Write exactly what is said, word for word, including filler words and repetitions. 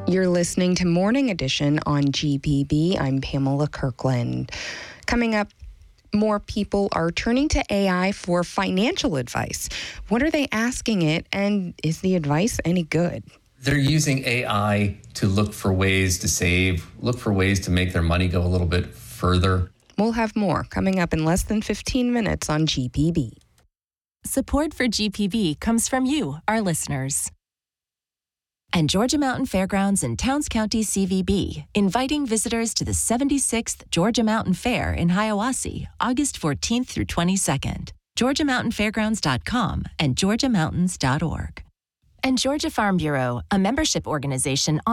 You're listening to Morning Edition on G B B. I'm Pamela Kirkland. Coming up, more people are turning to A I for financial advice. What are they asking it, and is the advice any good? They're using A I to look for ways to save, look for ways to make their money go a little bit further. We'll have more coming up in less than fifteen minutes on G P B. Support for G P B comes from you, our listeners. And Georgia Mountain Fairgrounds in Towns County C V B, inviting visitors to the seventy-sixth Georgia Mountain Fair in Hiawassee, August fourteenth through twenty-second. Georgia Mountain Fairgrounds dot com and Georgia Mountains dot org. And Georgia Farm Bureau, a membership organization